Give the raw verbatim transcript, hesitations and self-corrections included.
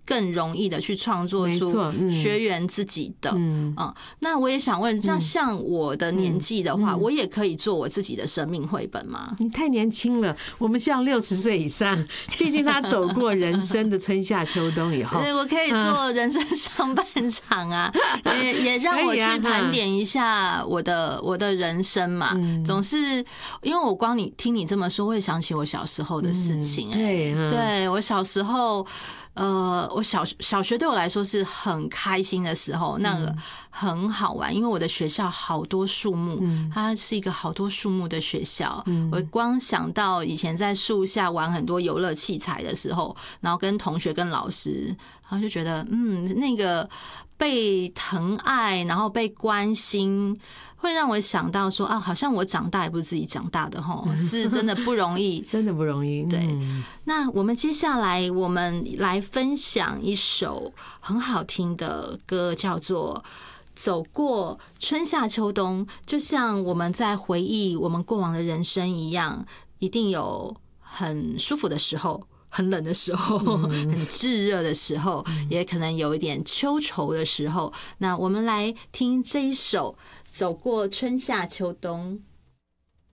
更容易的去创作出学员自己的。嗯，嗯那我也想问，那像我的年纪的话，嗯嗯、我也可以做我自己的生命绘本吗？ 你太年轻了，我们希望六十岁以上，毕竟他走过人生的春夏秋冬以后， 对，我可以做人生上半场啊，也也让我去盘点一下我的我的人生嘛。总是因为我光你听你这么说，会想起我小时候的事情、欸。哎，对我小时候。呃，我小小学对我来说是很开心的时候，那个很好玩，因为我的学校好多树木，它是一个好多树木的学校。我光想到以前在树下玩很多游乐器材的时候，然后跟同学跟老师，然后就觉得嗯，那个被疼爱，然后被关心。会让我想到说啊，好像我长大也不是自己长大的齁，是真的不容易， 真的不容易。 对，那我们接下来我们来分享一首很好听的歌，叫做《走过春夏秋冬》，就像我们在回忆我们过往的人生一样，一定有很舒服的时候。很冷的时候，很炙热的时候，也可能有一点秋愁的时候。那我们来听这一首《走过春夏秋冬》。